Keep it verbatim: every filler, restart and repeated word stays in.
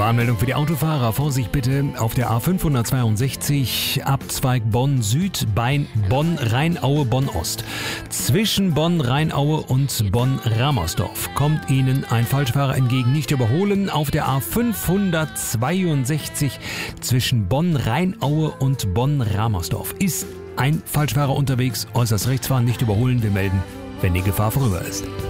Warnmeldung für die Autofahrer. Vorsicht bitte auf der A fünfhundertzweiundsechzig, Abzweig Bonn Süd bei Bonn-Rheinaue, Bonn-Ost. Zwischen Bonn-Rheinaue und Bonn-Ramersdorf kommt Ihnen ein Falschfahrer entgegen. Nicht überholen. Auf der A fünfhundertzweiundsechzig zwischen Bonn-Rheinaue und Bonn-Ramersdorf ist ein Falschfahrer unterwegs. Äußerst rechts fahren, nicht überholen. Wir melden, wenn die Gefahr vorüber ist.